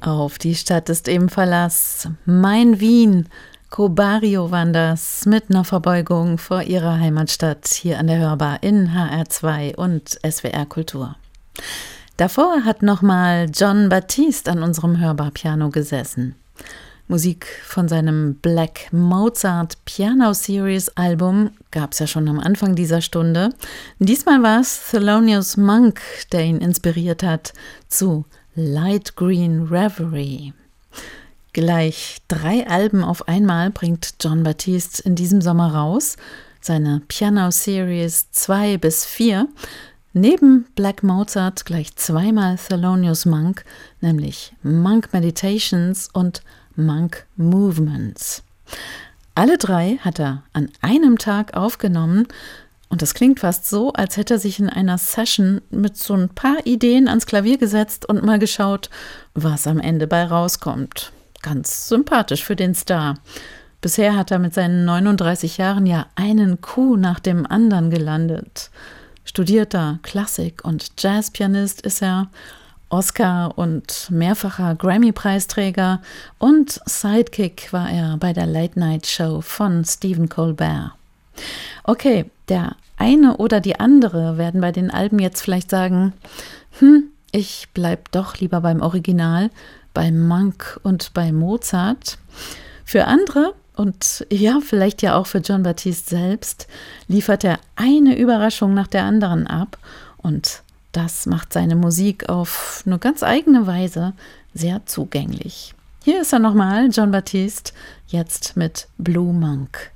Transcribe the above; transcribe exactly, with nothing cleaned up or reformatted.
Auf die Stadt ist eben Verlass. Mein Wien. Cobario waren das mit einer Verbeugung vor ihrer Heimatstadt hier an der Hörbar in H R zwei und S W R Kultur. Davor hat nochmal Jon Batiste an unserem Hörbar-Piano gesessen. Musik von seinem Black Mozart Piano Series Album gab es ja schon am Anfang dieser Stunde. Diesmal war es Thelonious Monk, der ihn inspiriert hat zu Light Green Reverie. Gleich drei Alben auf einmal bringt Jon Batiste in diesem Sommer raus. Seine Piano Series zwei bis vier. Neben Black Mozart gleich zweimal Thelonious Monk, nämlich Monk Meditations und Monk Movements. Alle drei hat er an einem Tag aufgenommen und das klingt fast so, als hätte er sich in einer Session mit so ein paar Ideen ans Klavier gesetzt und mal geschaut, was am Ende bei rauskommt. Ganz sympathisch für den Star. Bisher hat er mit seinen neununddreißig Jahren ja einen Coup nach dem anderen gelandet. Studierter Klassik- und Jazzpianist ist er, Oscar- und mehrfacher Grammy-Preisträger und Sidekick war er bei der Late-Night-Show von Stephen Colbert. Okay, der eine oder die andere werden bei den Alben jetzt vielleicht sagen, hm, ich bleib doch lieber beim Original, bei Monk und bei Mozart. Für andere und ja, vielleicht ja auch für Jon Batiste selbst, liefert er eine Überraschung nach der anderen ab und das macht seine Musik auf eine ganz eigene Weise sehr zugänglich. Hier ist er nochmal, Jon Batiste, jetzt mit Blue Monk.